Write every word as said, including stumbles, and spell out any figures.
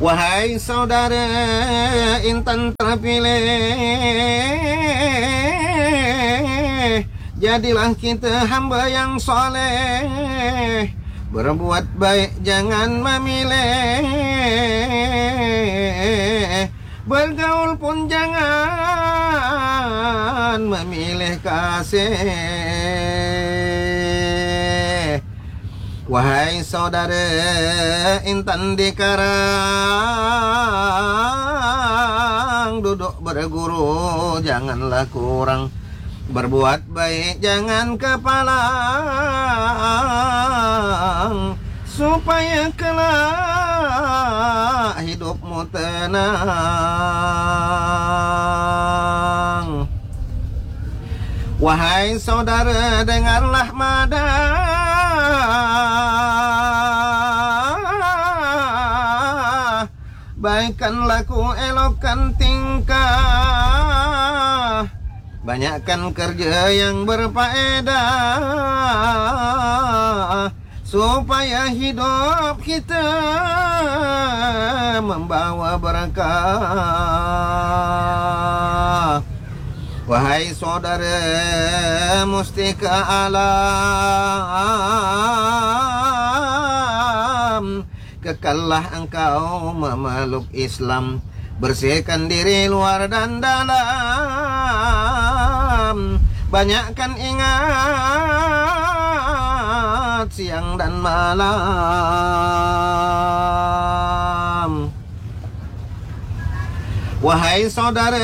Wahai saudara intan terpilih, jadilah kita hamba yang soleh, berbuat baik jangan memilih, bergaul pun jangan memilih kasih. Wahai saudara intan di karang, duduk berguru janganlah kurang, berbuat baik jangan kepalang, supaya kelak hidupmu tenang. Wahai saudara dengarlah madah, baikkan laku elokkan tingkah, banyakkan kerja yang berfaedah, supaya hidup kita membawa berkah. Wahai saudara mustika alam, kekallah engkau memeluk Islam, bersihkan diri luar dan dalam, banyakkan ingat siang dan malam. Wahai saudara